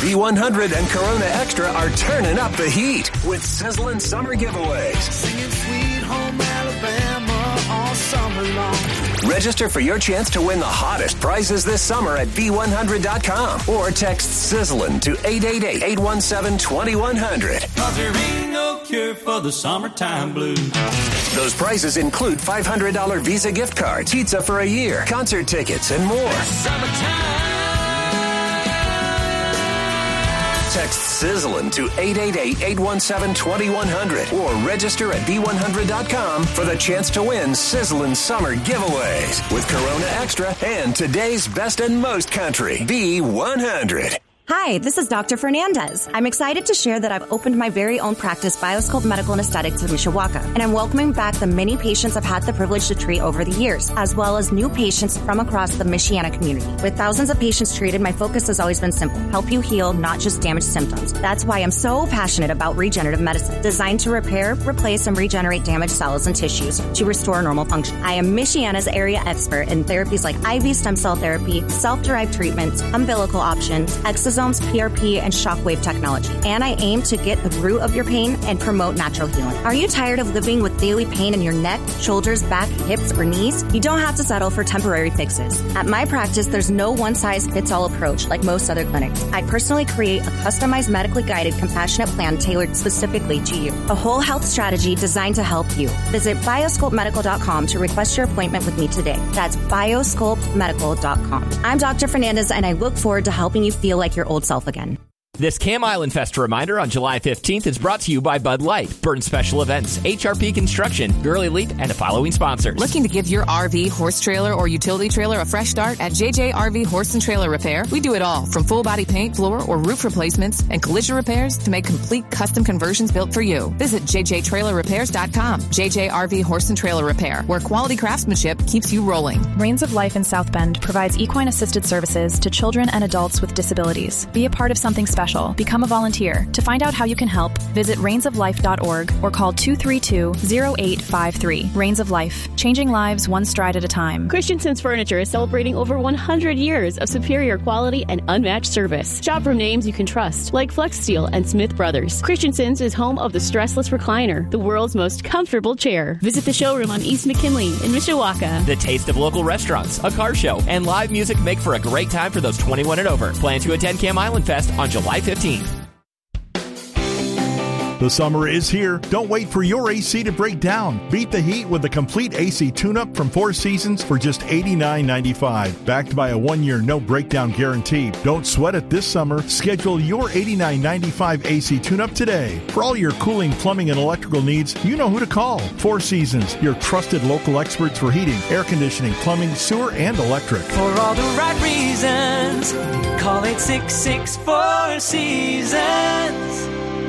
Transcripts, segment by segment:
B100 and Corona Extra are turning up the heat with sizzling summer giveaways. Singing Sweet Home Alabama all summer long. Register for your chance to win the hottest prizes this summer at B100.com or text sizzling to 888-817-2100. 'Cause there ain't no cure for the summertime blues. Those prizes include $500 Visa gift cards, pizza for a year, concert tickets, and more. Summertime. Text sizzling to 888-817-2100 or register at B100.com for the chance to win sizzling summer giveaways with Corona Extra and today's best and most country, B100. Hi, this is Dr. Fernandez. I'm excited to share that I've opened my very own practice, Bioscope Medical and Aesthetics in Mishawaka, and I'm welcoming back the many patients I've had the privilege to treat over the years, as well as new patients from across the Michiana community. With thousands of patients treated, my focus has always been simple: help you heal, not just damage symptoms. That's why I'm so passionate about regenerative medicine, designed to repair, replace, and regenerate damaged cells and tissues to restore normal function. I am Michiana's area expert in therapies like IV stem cell therapy, self-derived treatments, umbilical options, exosomes, PRP, and shockwave technology. And I aim to get the root of your pain and promote natural healing. Are you tired of living with daily pain in your neck, shoulders, back, hips, or knees? You don't have to settle for temporary fixes. At my practice, there's no one-size-fits-all approach like most other clinics. I personally create a customized, medically guided, compassionate plan tailored specifically to you. A whole health strategy designed to help you. Visit biosculptmedical.com to request your appointment with me today. That's biosculptmedical.com. I'm Dr. Fernandez, and I look forward to helping you feel like your old self again. This Cam Island Fest reminder on July 15th is brought to you by Bud Light, Burton Special Events, HRP Construction, Gurley Leap, and the following sponsors. Looking to give your RV, horse trailer, or utility trailer a fresh start? At JJ RV Horse and Trailer Repair, we do it all, from full body paint, floor, or roof replacements, and collision repairs to make complete custom conversions built for you. Visit jjtrailerrepairs.com. JJ RV Horse and Trailer Repair, where quality craftsmanship keeps you rolling. Reins of Life in South Bend provides equine-assisted services to children and adults with disabilities. Be a part of something special. Become a volunteer. To find out how you can help, visit reinsoflife.org or call 232-0853. Reins of Life, changing lives one stride at a time. Christensen's Furniture is celebrating over 100 years of superior quality and unmatched service. Shop from names you can trust, like Flex Steel and Smith Brothers. Christensen's is home of the Stressless Recliner, the world's most comfortable chair. Visit the showroom on East McKinley in Mishawaka. The taste of local restaurants, a car show, and live music make for a great time for those 21 and over. Plan to attend Cam Island Fest on July 15th. The summer is here. Don't wait for your AC to break down. Beat the heat with a complete AC tune-up from Four Seasons for just $89.95. Backed by a 1-year no-breakdown guarantee. Don't sweat it this summer. Schedule your $89.95 AC tune-up today. For all your cooling, plumbing, and electrical needs, you know who to call. Four Seasons, your trusted local experts for heating, air conditioning, plumbing, sewer, and electric. For all the right reasons, call 866-4 Seasons.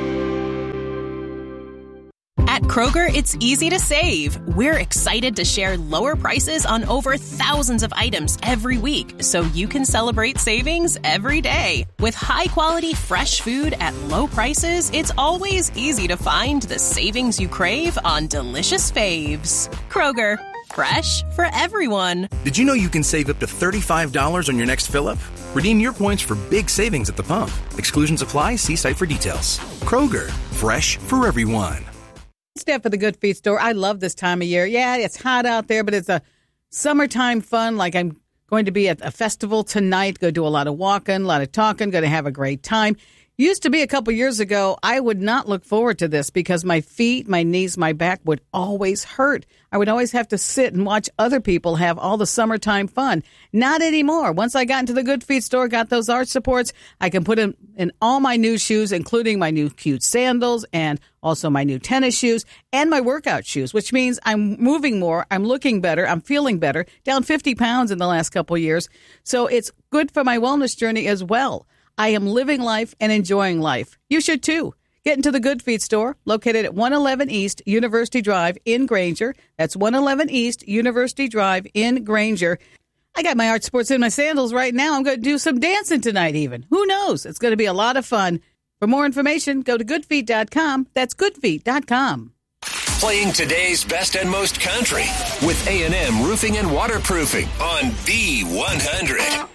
At Kroger, it's easy to save. We're excited to share lower prices on over thousands of items every week, so you can celebrate savings every day. With high-quality, fresh food at low prices, it's always easy to find the savings you crave on delicious faves. Kroger, fresh for everyone. Did you know you can save up to $35 on your next fill-up? Redeem your points for big savings at the pump. Exclusions apply. See site for details. Kroger, fresh for everyone. Steph at the Good Feet store. I love this time of year. Yeah, it's hot out there, but it's a summertime fun. Like I'm going to be at a festival tonight, go do a lot of walking, a lot of talking, going to have a great time. Used to be a couple years ago, I would not look forward to this because my feet, my knees, my back would always hurt. I would always have to sit and watch other people have all the summertime fun. Not anymore. Once I got into the Good Feet store, got those arch supports, I can put in all my new shoes, including my new cute sandals and also my new tennis shoes and my workout shoes, which means I'm moving more, I'm looking better, I'm feeling better, down 50 pounds in the last couple years. So it's good for my wellness journey as well. I am living life and enjoying life. You should too. Get into the Good Feet store, located at 111 East University Drive in Granger. That's 111 East University Drive in Granger. I got my arch sports in my sandals right now. I'm going to do some dancing tonight even. Who knows? It's going to be a lot of fun. For more information, go to goodfeet.com. That's goodfeet.com. Playing today's best and most country with A&M Roofing and Waterproofing on B100.